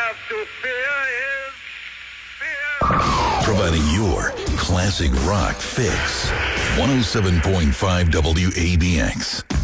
have to fear is fear. Providing your classic rock fix. 107.5 WABX.